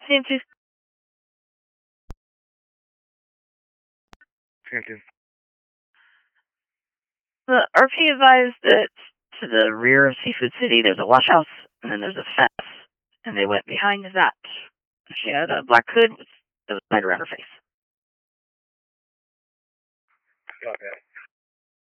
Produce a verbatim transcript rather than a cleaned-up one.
Seemed to Hampton. The R P advised that to the rear of Seafood City there's a wash house, and then there's a fence, and they went behind that. She had a black hood with that was tied around her face. Got that.